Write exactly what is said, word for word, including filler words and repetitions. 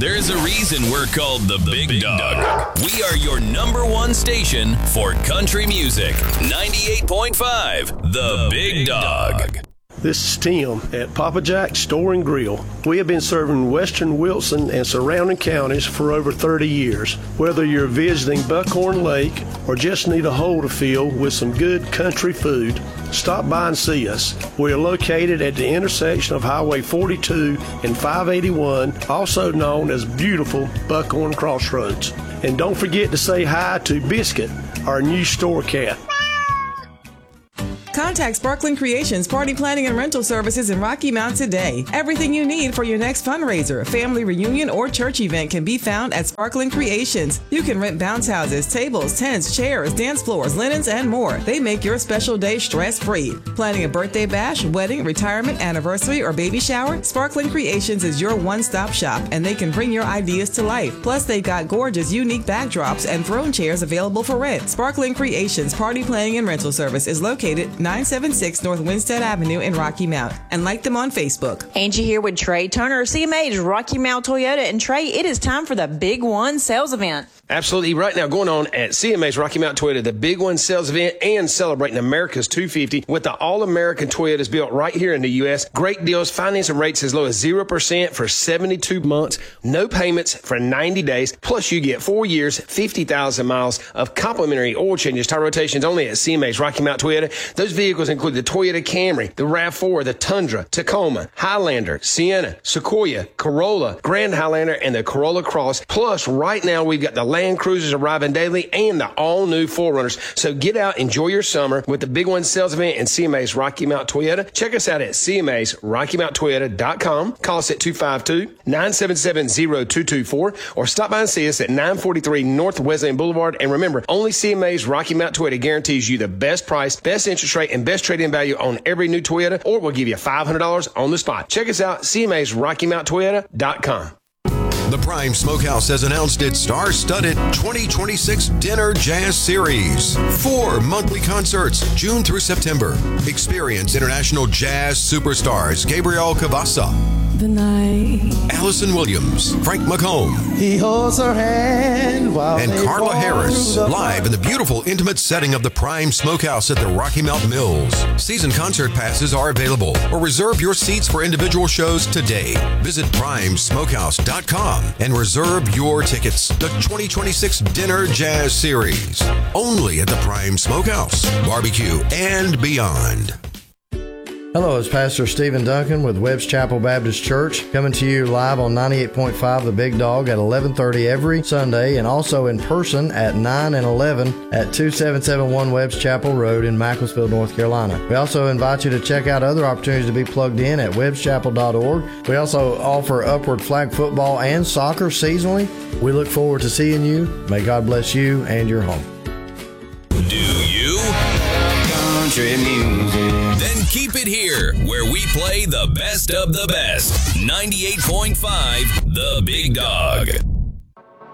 There's a reason we're called the Big, Big Dog. Dog. We are your number one station for country music. ninety-eight point five, The, the Big, Big Dog. Dog. This is Tim at Papa Jack's Store and Grill. We have been serving western Wilson and surrounding counties for over thirty years. Whether you're visiting Buckhorn Lake or just need a hole to fill with some good country food, stop by and see us. We are located at the intersection of Highway forty-two and five eighty-one, also known as beautiful Buckhorn Crossroads. And don't forget to say hi to Biscuit, our new store cat. Contact Sparkling Creations Party Planning and Rental Services in Rocky Mount today. Everything you need for your next fundraiser, family reunion, or church event can be found at Sparkling Creations. You can rent bounce houses, tables, tents, chairs, dance floors, linens, and more. They make your special day stress-free. Planning a birthday bash, wedding, retirement, anniversary, or baby shower? Sparkling Creations is your one-stop shop, and they can bring your ideas to life. Plus, they've got gorgeous, unique backdrops and throne chairs available for rent. Sparkling Creations Party Planning and Rental Service is located nine seventy-six North Winstead Avenue in Rocky Mount, and like them on Facebook. Angie here with Trey Turner, C M A's Rocky Mount Toyota. And Trey, it is time for the Big One sales event. Absolutely. Right now going on at C M A's Rocky Mount Toyota, the Big One sales event, and celebrating America's two fifty with the all-American Toyotas built right here in the U S. Great deals, financing rates as low as zero percent for seventy-two months, no payments for ninety days, plus you get four years, fifty thousand miles of complimentary oil changes, tire rotations only at C M A's Rocky Mount Toyota. Those vehicles include the Toyota Camry, the RAV four, the Tundra, Tacoma, Highlander, Sienna, Sequoia, Corolla, Grand Highlander, and the Corolla Cross. Plus, right now we've got the Land Cruisers arriving daily and the all-new four runners. So get out, enjoy your summer with the Big One sales event in C M A's Rocky Mount Toyota. Check us out at C M A's Rocky Mount Toyota dot com. Call us at two five two, nine seven seven, zero two two four or stop by and see us at nine forty-three North Wesleyan Boulevard. And remember, only C M A's Rocky Mount Toyota guarantees you the best price, best interest rate, and best trade-in value on every new Toyota, or we'll give you five hundred dollars on the spot. Check us out, C M A's Rocky Mount Toyota dot com. The Prime Smokehouse has announced its star-studded twenty twenty-six Dinner Jazz Series. Four monthly concerts, June through September. Experience international jazz superstars Gabriel Cavassa, the night, Allison Williams, Frank McComb, he holds her hand while and Carla Harris, live in the beautiful intimate setting of the Prime Smokehouse at the Rocky Mount Mills. Season concert passes are available, or reserve your seats for individual shows today. Visit prime smokehouse dot com and reserve your tickets. The twenty twenty-six Dinner Jazz Series, only at the Prime Smokehouse, barbecue and beyond. Hello, it's Pastor Stephen Duncan with Webb's Chapel Baptist Church, coming to you live on ninety-eight point five The Big Dog at eleven thirty every Sunday, and also in person at nine and eleven at two seven seven one Webb's Chapel Road in Macclesfield, North Carolina. We also invite you to check out other opportunities to be plugged in at webbs chapel dot org. We also offer Upward Flag football and soccer seasonally. We look forward to seeing you. May God bless you and your home. Do you? Country music. Then keep it here, where we play the best of the best. ninety-eight point five The Big Dog.